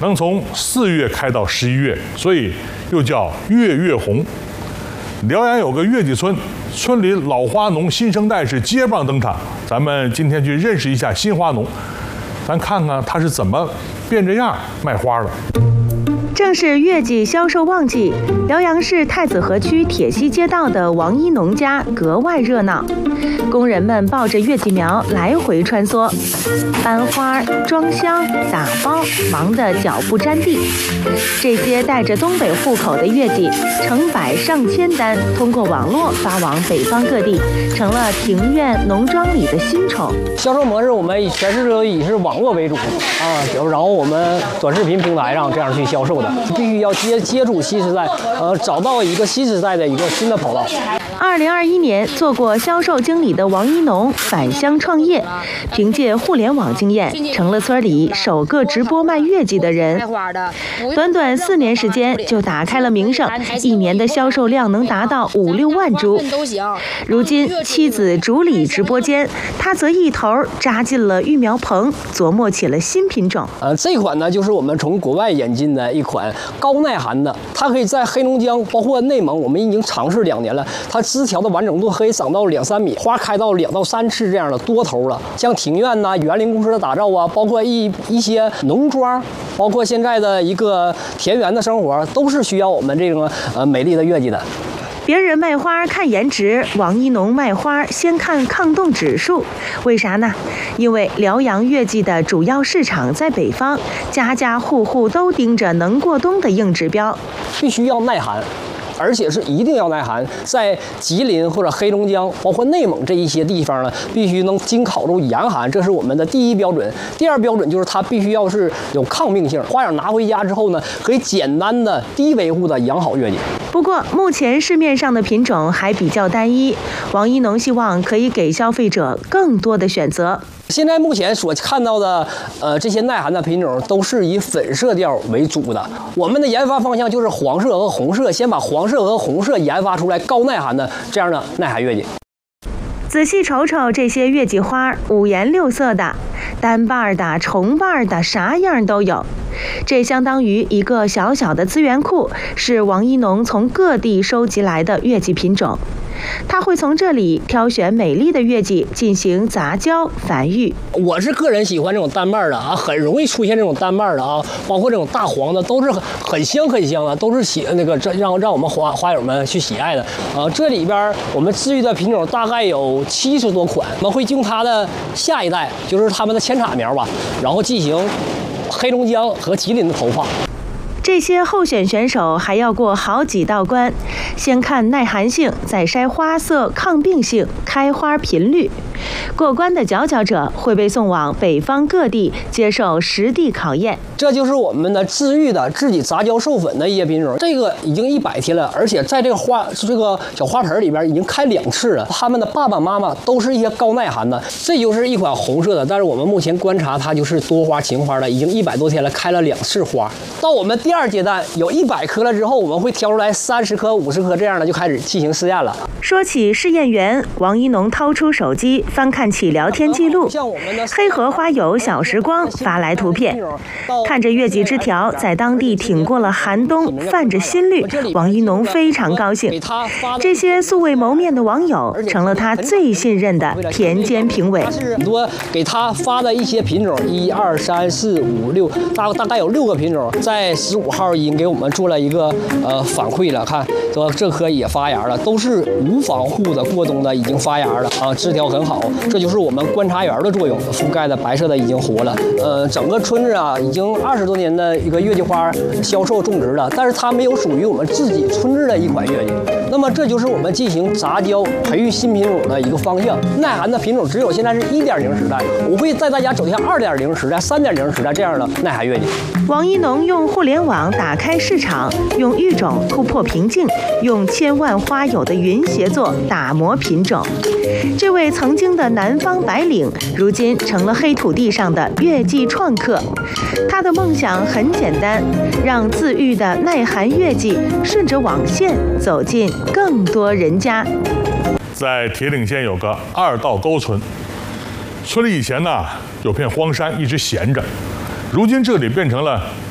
能从4月开到11月，所以又叫月月红。辽阳有个月季村，村里老花农新生代是接棒登场。咱们今天去认识一下新花农，咱看看他是怎么变着样卖花的。 正是月季销售旺季，辽阳市太子河区铁西街道的王一农家格外热闹。工人们抱着月季苗来回穿梭，搬花、装箱、打包，忙得脚不沾地。这些带着东北户口的月季，成百上千单通过网络发往北方各地，成了庭院、农庄里的新宠。 销售模式我们全是都以是网络为主然后我们短视频平台上这样去销售的，必须要接触新时代，找到一个新时代的一个新的跑道。 2021年做过销售经理的王一农返乡创业，凭借互联网经验，成了村里首个直播卖月季的人。短短4年时间就打开了名声，一年的销售量能达到5、6万株。如今妻子主理直播间，他则一头扎进了育苗棚，琢磨起了新品种。 这款呢就是我们从国外引进的一款高耐寒的，它可以在黑龙江包括内蒙，我们已经尝试2年了，它枝条的完整度可以长到2、3米，花开到2到3次这样的多头了。像庭院呐、园林公司的打造啊，包括一些农庄，包括现在的一个田园的生活，都是需要我们这个美丽的月季的。 别人卖花看颜值，王一农卖花先看抗冻指数。为啥呢？因为辽阳月季的主要市场在北方，家家户户都盯着能过冬的硬指标， 必须要耐寒。而且是一定要耐寒，在吉林或者黑龙江，包括内蒙这一些地方呢，必须能经考住严寒，这是我们的第一标准。第二标准就是它必须要是有抗病性，花友拿回家之后呢，可以简单的、低维护的养好月季。 不过目前市面上的品种还比较单一，王一农希望可以给消费者更多的选择。 现在目前所看到的，这些耐寒的品种都是以粉色调为主的。我们的研发方向就是黄色和红色，先把黄色和红色研发出来高耐寒的这样的耐寒月季。 仔细瞅瞅这些月季花，5颜6色的，单瓣的、重瓣的，啥样都有。这相当于一个小小的资源库，是王一农从各地收集来的月季品种。他会从这里挑选美丽的月季进行杂交繁育。 我是个人喜欢这种单瓣的很容易出现这种单瓣的包括这种大黄的，都是很香的，都是让我们花友们去喜爱的。这里边我们治愈的品种大概有70多款，我们会用它的下一代，就是他们的扦插苗吧，然后进行黑龙江和吉林的投放。 这些候选选手还要过好几道关，先看耐寒性，再筛花色、抗病性、开花频率。过关的佼佼者会被送往北方各地接受实地考验。 这就是我们的治愈的自己杂交授粉的一些品种，这个已经100天了，而且在这个小花盆里边已经开2次了。他们的爸爸妈妈都是一些高耐寒的，这就是一款红色的，但是我们目前观察它就是多花情花的，已经100多天了，开了2次花。到我们第2阶段有100颗了之后，我们会挑出来30颗、50颗这样的，就开始进行试验了。 说起试验员，王一农掏出手机翻看起聊天记录，黑河花友小时光发来图片，看着月季枝条在当地挺过了寒冬，泛着新绿，王一农非常高兴。这些素未谋面的网友成了他最信任的田间评委。 很多给他发的一些品种，1、2、3、4、5、6，大概有6个品种，在15号已经给我们做了一个反馈了，看说这棵也发芽了，都是无防护的过冬的，已经发芽了枝条很好，这就是我们观察员的作用，覆盖的白色的已经活了。整个村子已经20多年的一个月季花销售种植了，但是它没有属于我们自己村子的一款月季。那么这就是我们进行杂交培育新品种的一个方向。耐寒的品种只有现在是1.0时代，我会带大家走向2.0时代、3.0时代这样的耐寒月季。 王一农用互联网打开市场，用育种突破瓶颈，用千万花友的云协作打磨品种。这位曾经的南方白领，如今成了黑土地上的月季创客。他的梦想很简单，让自育的耐寒月季顺着网线走进更多人家。 在铁岭县有个2道沟村，村里以前呢有片荒山一直闲着，如今这里变成了